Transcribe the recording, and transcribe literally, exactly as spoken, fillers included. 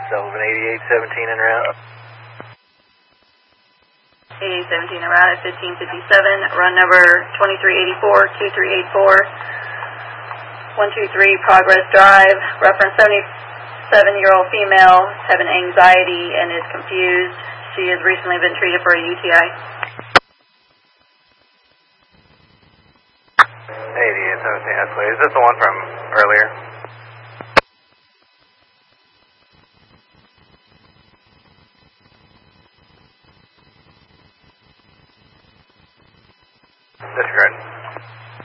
Sullivan eighty-eight seventeen en route. eighty-eight seventeen en route at fifteen fifty-seven, run number twenty-three eighty-four, two three eight four, one two three Progress Drive, reference seventy-seven-year-old female, having anxiety and is confused. She has recently been treated for a U T I. eighty-eight seventeen Escalade, is this the one from earlier? Disregard.